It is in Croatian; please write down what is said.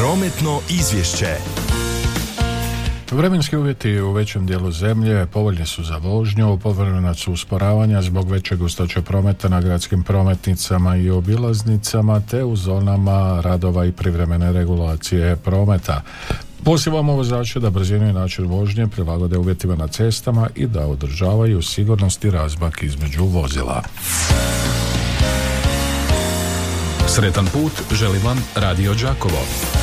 Prometno izvješće. Vremenski uvjeti u većem dijelu zemlje povoljni su za vožnju, povremena su usporavanja zbog veće gustoće prometa na gradskim prometnicama i obilaznicama te u zonama radova i privremene regulacije prometa. Pozivamo vozače da brzinu i način vožnje prilagode uvjetima na cestama i da održavaju sigurnost i razmak između vozila. Sretan put želi vam Radio Đakovo.